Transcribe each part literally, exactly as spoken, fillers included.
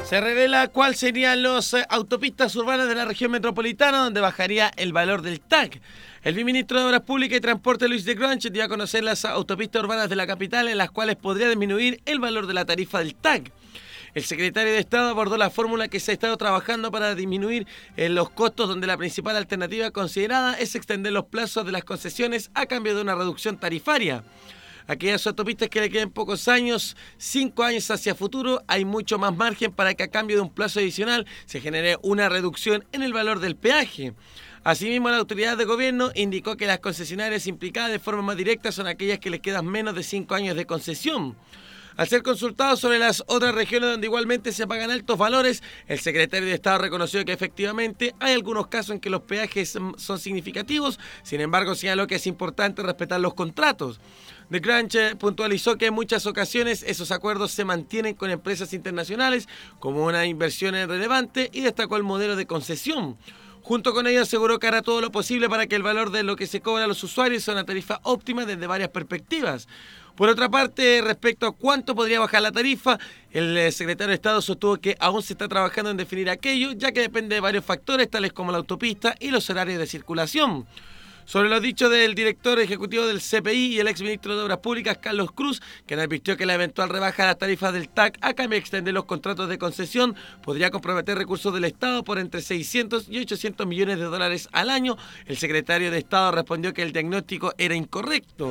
Se revela cuál serían las eh, autopistas urbanas de la región metropolitana donde bajaría el valor del T A C. El viceministro de Obras Públicas y Transporte, Luis de Grange, dio a conocer las autopistas urbanas de la capital en las cuales podría disminuir el valor de la tarifa del T A C. El secretario de Estado abordó la fórmula que se ha estado trabajando para disminuir eh, los costos, donde la principal alternativa considerada es extender los plazos de las concesiones a cambio de una reducción tarifaria. Aquellas autopistas que le queden pocos años, cinco años hacia futuro, hay mucho más margen para que a cambio de un plazo adicional se genere una reducción en el valor del peaje. Asimismo, la autoridad de gobierno indicó que las concesionarias implicadas de forma más directa son aquellas que les quedan menos de cinco años de concesión. Al ser consultado sobre las otras regiones donde igualmente se pagan altos valores, el secretario de Estado reconoció que efectivamente hay algunos casos en que los peajes son significativos, sin embargo señaló que es importante respetar los contratos. De Grange puntualizó que en muchas ocasiones esos acuerdos se mantienen con empresas internacionales como una inversión relevante y destacó el modelo de concesión. Junto con ello aseguró que hará todo lo posible para que el valor de lo que se cobra a los usuarios sea una tarifa óptima desde varias perspectivas. Por otra parte, respecto a cuánto podría bajar la tarifa, el secretario de Estado sostuvo que aún se está trabajando en definir aquello, ya que depende de varios factores, tales como la autopista y los horarios de circulación. Sobre los dichos del director ejecutivo del C P I y el exministro de Obras Públicas, Carlos Cruz, quien advirtió que la eventual rebaja de las tarifas del T A C a cambio de extender los contratos de concesión podría comprometer recursos del Estado por entre seiscientos y ochocientos millones de dólares al año, el secretario de Estado respondió que el diagnóstico era incorrecto.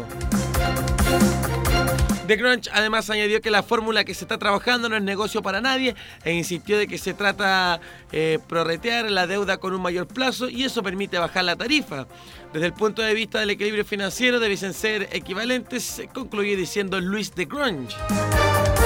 De Grange además añadió que la fórmula que se está trabajando no es negocio para nadie e insistió de que se trata de eh, prorratear la deuda con un mayor plazo y eso permite bajar la tarifa. Desde el punto de vista del equilibrio financiero debiesen ser equivalentes, concluyó diciendo Luis de Grange.